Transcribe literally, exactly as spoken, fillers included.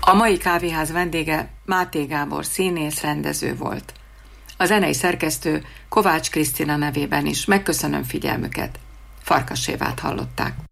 A mai kávéház vendége Máté Gábor színész, rendező volt. A zenei szerkesztő Kovács Krisztina nevében is megköszönöm figyelmüket. Farkas Évát hallották.